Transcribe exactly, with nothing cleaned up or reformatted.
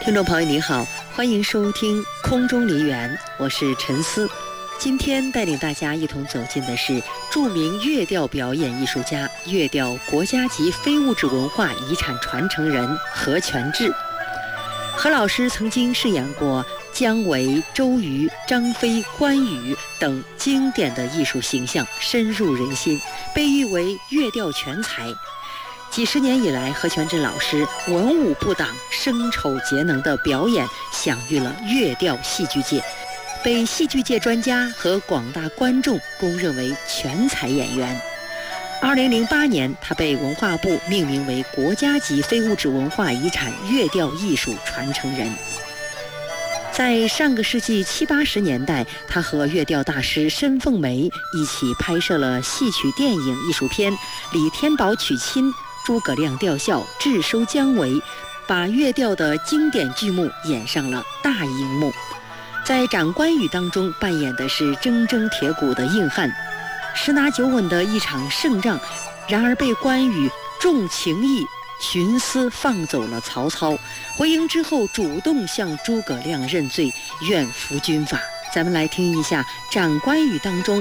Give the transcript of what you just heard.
听众朋友你好，欢迎收听空中梨园，我是陈思。今天带领大家一同走进的是著名乐调表演艺术家、乐调国家级非物质文化遗产传承人何全志。何老师曾经饰演过姜维、周瑜、张飞、关羽等经典的艺术形象，深入人心，被誉为乐调全才。几十年以来，何全志老师文武不挡、生丑节能的表演享誉了乐调戏剧界，被戏剧界专家和广大观众公认为全才演员。二零零八年，他被文化部命名为国家级非物质文化遗产乐调艺术传承人。在上个世纪七八十年代，他和乐调大师申凤梅一起拍摄了戏曲电影艺术片《李天宝娶亲》，诸葛亮吊孝，智收姜维，把乐调的经典剧目演上了大荧幕。在《长关羽》当中扮演的是铮铮铁骨的硬汉，十拿九稳的一场胜仗，然而被关羽重情义徇私放走了曹操，回营之后主动向诸葛亮认罪，愿服军法。咱们来听一下《长关羽》当中